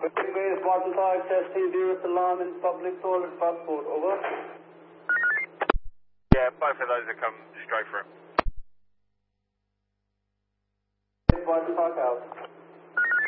Base Barton 5, testing Dearest alarm in public toilet passport, over. Yeah, both of those have come straight through. Barton Park out.